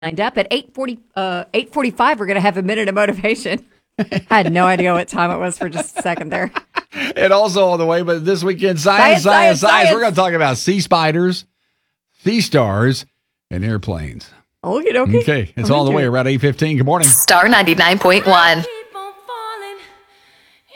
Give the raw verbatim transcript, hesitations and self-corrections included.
lined up at eight forty, uh, eight forty-five. We're going to have a minute of motivation. I had no idea what time it was for just a second there. And also on the way, but this weekend, science, science, science. science. science. We're going to talk about sea spiders, sea stars, and airplanes. Okay, okay. Okay, it's all the way around eight fifteen. Good morning. Star ninety-nine point one.